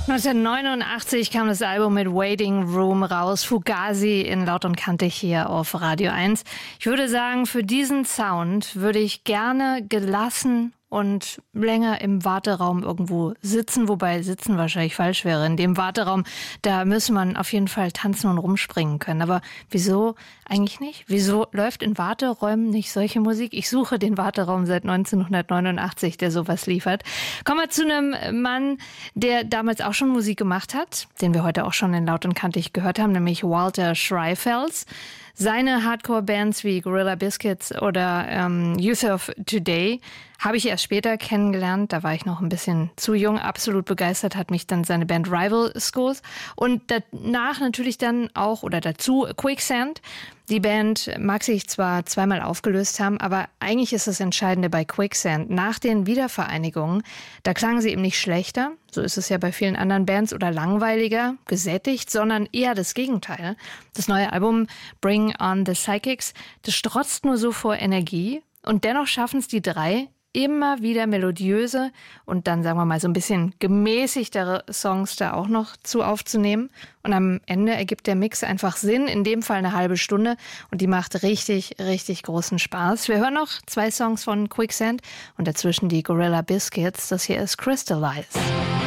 1989 kam das Album mit Waiting Room raus, Fugazi in Laut und Kantig hier auf Radio 1. Ich würde sagen, für diesen Sound würde ich gerne gelassen und länger im Warteraum irgendwo sitzen, wobei sitzen wahrscheinlich falsch wäre. In dem Warteraum, da müsste man auf jeden Fall tanzen und rumspringen können. Aber wieso eigentlich nicht? Wieso läuft in Warteräumen nicht solche Musik? Ich suche den Warteraum seit 1989, der sowas liefert. Kommen wir zu einem Mann, der damals auch schon Musik gemacht hat, den wir heute auch schon in Laut und Kantig gehört haben, nämlich Walter Schreifels. Seine Hardcore-Bands wie Gorilla Biscuits oder Youth of Today habe ich erst später kennengelernt. Da war ich noch ein bisschen zu jung. Absolut begeistert hat mich dann seine Band Rival Schools. Und danach natürlich dann auch, oder dazu Quicksand. Die Band mag sich zwar zweimal aufgelöst haben, aber eigentlich ist das Entscheidende bei Quicksand. Nach den Wiedervereinigungen, da klangen sie eben nicht schlechter, so ist es ja bei vielen anderen Bands, oder langweiliger, gesättigt, sondern eher das Gegenteil. Das neue Album Bring on the Psychics, das strotzt nur so vor Energie und dennoch schaffen es die drei, immer wieder melodiöse und dann, sagen wir mal, so ein bisschen gemäßigtere Songs da auch noch zu aufzunehmen. Und am Ende ergibt der Mix einfach Sinn, in dem Fall eine halbe Stunde. Und die macht richtig, richtig großen Spaß. Wir hören noch 2 Songs von Quicksand und dazwischen die Gorilla Biscuits. Das hier ist Crystallize.